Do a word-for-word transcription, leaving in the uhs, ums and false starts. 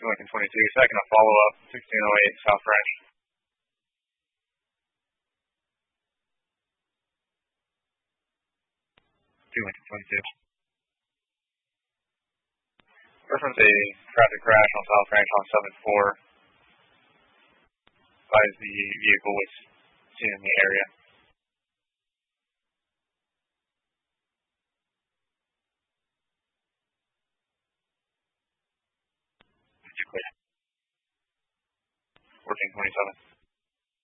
two Lincoln twenty-two, second on follow-up, sixteen oh eight South Ranch. two Lincoln twenty-two. Reference a traffic crash on South Ranch on seven four. Advise the vehicle was seen in the area. fourteen twenty-seven.